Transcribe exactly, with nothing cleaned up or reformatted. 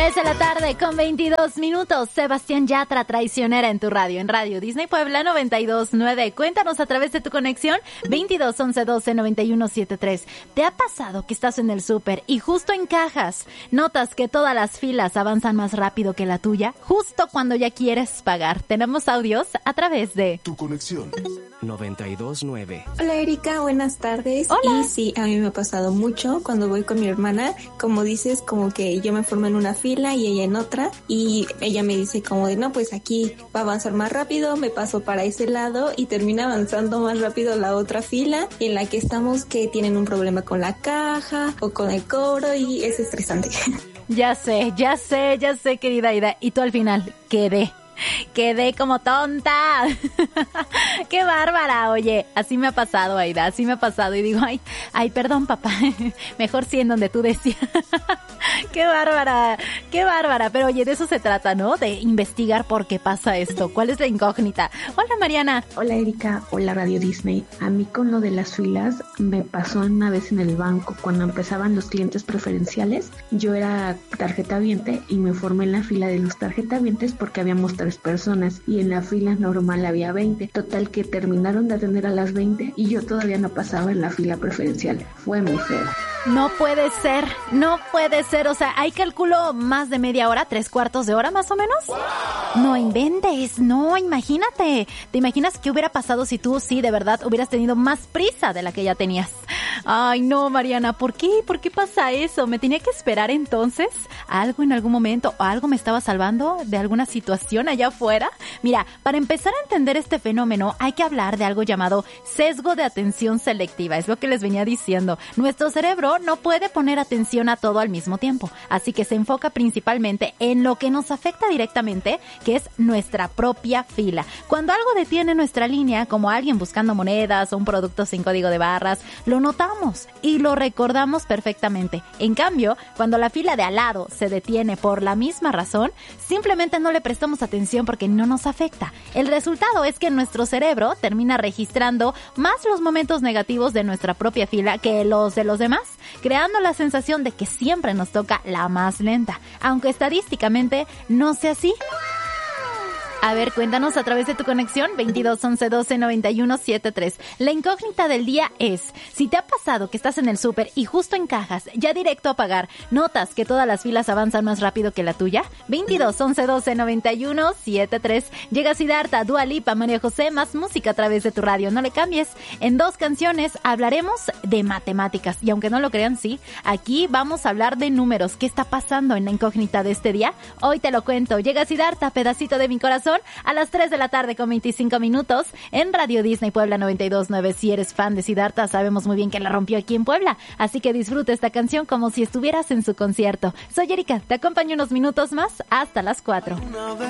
tres de la tarde con veintidós minutos. Sebastián Yatra, Traicionera en tu radio, en Radio Disney Puebla noventa y dos punto nueve. Cuéntanos a través de tu conexión veintidós once doce noventa y uno setenta y tres. ¿Te ha pasado que estás en el súper y justo encajas? ¿Notas que todas las filas avanzan más rápido que la tuya? Justo cuando ya quieres pagar. Tenemos audios a través de tu conexión noventa y dos punto nueve. Hola Erika, buenas tardes. Hola. Y sí, a mí me ha pasado mucho cuando voy con mi hermana. Como dices, como que yo me formo en una fila y ella en otra, y ella me dice como de no, pues aquí va a avanzar más rápido, me paso para ese lado y termina avanzando más rápido la otra fila en la que estamos, que tienen un problema con la caja o con el cobro, y es estresante. Ya sé, ya sé, ya sé, querida Aida. Y tú al final, quedé. Quedé como tonta. Qué bárbara. Oye, así me ha pasado, Aida, así me ha pasado. Y digo, ay, ay, perdón, papá. Mejor sí en donde tú decías. Qué bárbara, qué bárbara. Pero oye, de eso se trata, ¿no? De investigar por qué pasa esto. ¿Cuál es la incógnita? Hola, Mariana. Hola, Erika. Hola, Radio Disney. A mí con lo de las filas me pasó una vez en el banco cuando empezaban los clientes preferenciales. Yo era tarjetaviente y me formé en la fila de los tarjetavientes porque habíamos tres personas y en la fila normal había veinte. Total que terminaron de atender a las veinte y yo todavía no pasaba en la fila preferencial. Fue muy feo. No puede ser, no puede ser. O sea, hay cálculo más de media hora, tres cuartos de hora más o menos. No inventes, no, imagínate. ¿Te imaginas qué hubiera pasado si tú sí, de verdad, hubieras tenido más prisa de la que ya tenías? Ay, no, Mariana, ¿por qué? ¿Por qué pasa eso? ¿Me tenía que esperar entonces? ¿Algo en algún momento o algo me estaba salvando de alguna situación allá afuera? Mira, para empezar a entender este fenómeno hay que hablar de algo llamado sesgo de atención selectiva. Es lo que les venía diciendo. Nuestro cerebro no puede poner atención a todo al mismo tiempo, así que se enfoca principalmente en lo que nos afecta directamente, que es nuestra propia fila. Cuando algo detiene nuestra línea, como alguien buscando monedas o un producto sin código de barras, lo notamos y lo recordamos perfectamente. En cambio, cuando la fila de al lado se detiene por la misma razón, simplemente no le prestamos atención porque no nos afecta. El resultado es que nuestro cerebro termina registrando más los momentos negativos de nuestra propia fila que los de los demás, creando la sensación de que siempre nos toca la más lenta, aunque estadísticamente no sea así. A ver, cuéntanos a través de tu conexión veintidós once doce noventa y uno setenta y tres. La incógnita del día es, si te ha pasado que estás en el súper y justo encajas, ya directo a pagar, ¿notas que todas las filas avanzan más rápido que la tuya? veintidós once doce noventa y uno setenta y tres. Llega Siddhartha, Dua Lipa, María José, más música a través de tu radio. No le cambies. En dos canciones hablaremos de matemáticas. Y aunque no lo crean, sí, aquí vamos a hablar de números. ¿Qué está pasando en la incógnita de este día? Hoy te lo cuento. Llega Siddhartha, Pedacito de mi corazón, a las tres de la tarde con veinticinco minutos en Radio Disney Puebla noventa y dos punto nueve. Si eres fan de Siddhartha, sabemos muy bien que la rompió aquí en Puebla, así que disfruta esta canción como si estuvieras en su concierto. Soy Erika, te acompaño unos minutos más hasta las cuatro.